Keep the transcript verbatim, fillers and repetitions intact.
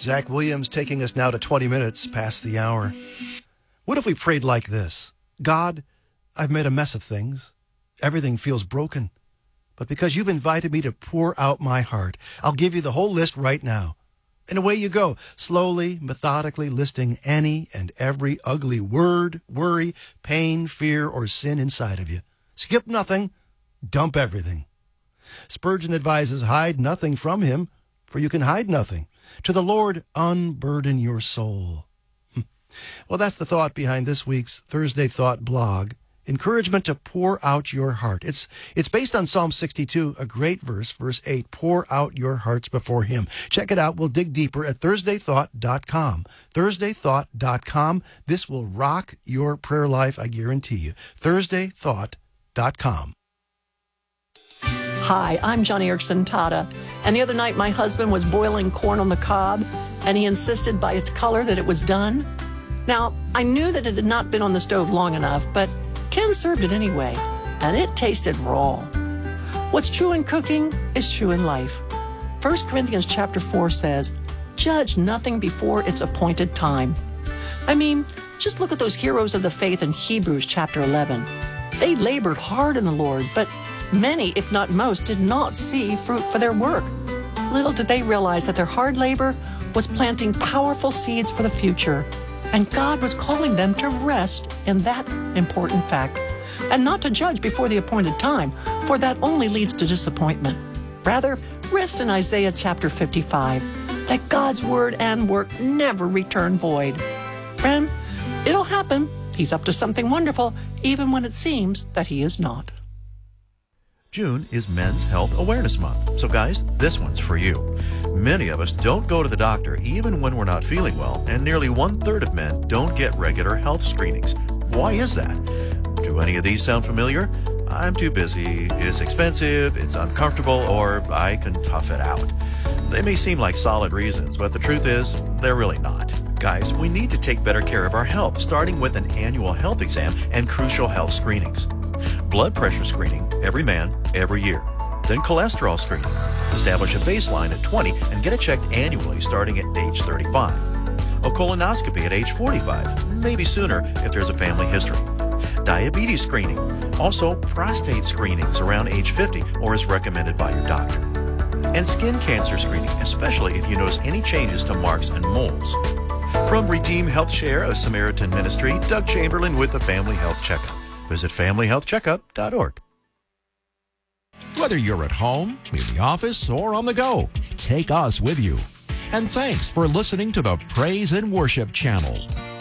Zach Williams taking us now to twenty minutes past the hour. What if we prayed like this? God, I've made a mess of things. Everything feels broken. But because you've invited me to pour out my heart, I'll give you the whole list right now. And away you go, slowly, methodically listing any and every ugly word, worry, pain, fear, or sin inside of you. Skip nothing, dump everything. Spurgeon advises, hide nothing from him, for you can hide nothing. To the Lord, unburden your soul. Well, that's the thought behind this week's Thursday Thought blog. Encouragement to pour out your heart. It's it's based on Psalm sixty-two, a great verse, verse eight. Pour out your hearts before him. Check it out. We'll dig deeper at thursday thought dot com. thursday thought dot com. This will rock your prayer life, I guarantee you. thursday thought dot com. Hi, I'm Johnny Erickson Tata, and the other night my husband was boiling corn on the cob, and he insisted by its color that it was done. Now, I knew that it had not been on the stove long enough, but Ken served it anyway, and it tasted raw. What's true in cooking is true in life. First Corinthians chapter four says, judge nothing before its appointed time. I mean, just look at those heroes of the faith in Hebrews chapter eleven. They labored hard in the Lord, but many, if not most, did not see fruit for their work. Little did they realize that their hard labor was planting powerful seeds for the future, and God was calling them to rest in that important fact, and not to judge before the appointed time, for that only leads to disappointment. Rather, rest in Isaiah chapter fifty-five, that God's word and work never return void. Friend, it'll happen. He's up to something wonderful, even when it seems that he is not. June is Men's Health Awareness Month. So guys, this one's for you. Many of us don't go to the doctor even when we're not feeling well, and nearly one-third of men don't get regular health screenings. Why is that? Do any of these sound familiar? I'm too busy, it's expensive, it's uncomfortable, or I can tough it out. They may seem like solid reasons, but the truth is, they're really not. Guys, we need to take better care of our health, starting with an annual health exam and crucial health screenings. Blood pressure screening, every man, every year. Then cholesterol screening. Establish a baseline at twenty and get it checked annually starting at age thirty-five. A colonoscopy at age forty-five, maybe sooner if there's a family history. Diabetes screening. Also, prostate screenings around age fifty or as recommended by your doctor. And skin cancer screening, especially if you notice any changes to marks and moles. From Redeem Health Share, a Samaritan ministry, Doug Chamberlain with the Family Health Checkup. Visit family health checkup dot org. Whether you're at home, in the office, or on the go, take us with you. And thanks for listening to the Praise and Worship Channel.